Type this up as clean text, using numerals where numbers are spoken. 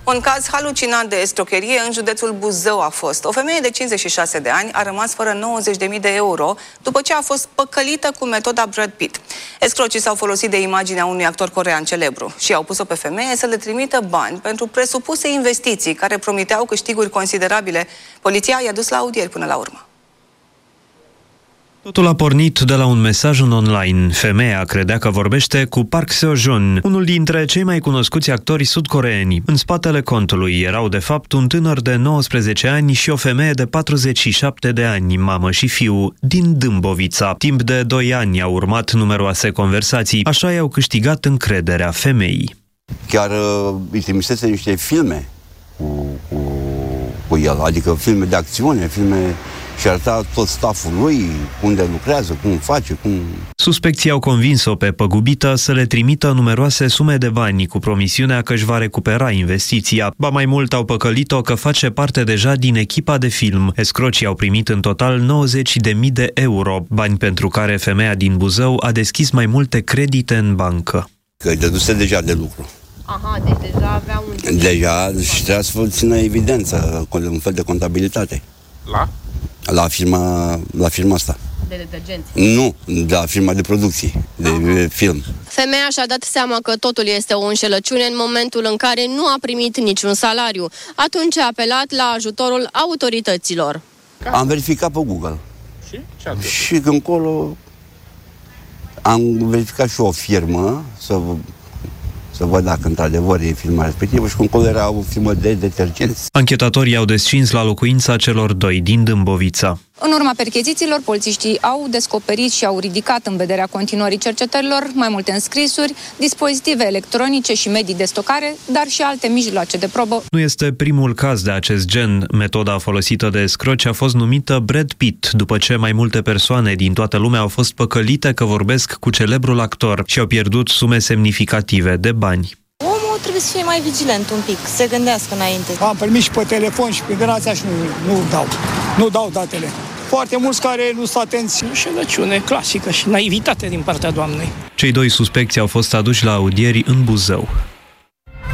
Un caz halucinant de escrocherie în județul Buzău a fost. O femeie de 56 de ani a rămas fără 90.000 de euro după ce a fost păcălită cu metoda Brad Pitt. Escrocii s-au folosit de imaginea unui actor corean celebru și au pus-o pe femeie să le trimită bani pentru presupuse investiții care promiteau câștiguri considerabile. Poliția i-a dus la audieri până la urmă. Totul a pornit de la un mesaj în online. Femeia credea că vorbește cu Park Seo-joon, unul dintre cei mai cunoscuți actori sud-coreeni. În spatele contului erau de fapt un tânăr de 19 ani și o femeie de 47 de ani, mamă și fiu, din Dâmbovița. Timp de 2 ani au urmat numeroase conversații, așa i-au câștigat încrederea femeii. Chiar îi trimisese niște filme cu el, adică filme de acțiune, filme... și arăta tot stafful lui, unde lucrează, cum face, cum... Suspecții au convins-o pe păgubită să le trimită numeroase sume de bani cu promisiunea că își va recupera investiția. Ba mai mult au păcălit-o că face parte deja din echipa de film. Escrocii au primit în total 90.000 de euro, bani pentru care femeia din Buzău a deschis mai multe credite în bancă. Că îi dăduse deja de lucru. Aha, deci deja avea un... Deja și trebuia să țină evidență, un fel de contabilitate. La firma asta. De detergenți? Nu, la firma de producție, de film. Femeia și-a dat seama că totul este o înșelăciune în momentul în care nu a primit niciun salariu. Atunci a apelat la ajutorul autorităților. Am verificat pe Google. Și? Ce atunci? Și încolo am verificat și o firmă să văd dacă într-adevăr e firma respectivă și cum acolo era o firmă de detergenți. Anchetatorii au descins la locuința celor doi din Dâmbovița. În urma perchezițiilor, polițiștii au descoperit și au ridicat în vederea continuării cercetărilor mai multe înscrisuri, dispozitive electronice și medii de stocare, dar și alte mijloace de probă. Nu este primul caz de acest gen. Metoda folosită de escroci a fost numită Brad Pitt, după ce mai multe persoane din toată lumea au fost păcălite că vorbesc cu celebrul actor și au pierdut sume semnificative de bani. Omul trebuie să fie mai vigilent un pic, să gândească înainte. Am primit și pe telefon și pe grația și nu dau datele. Foarte mulți care nu sunt atenți. Înșelăciune clasică și naivitate din partea doamnei. Cei doi suspecți au fost aduși la audieri în Buzău.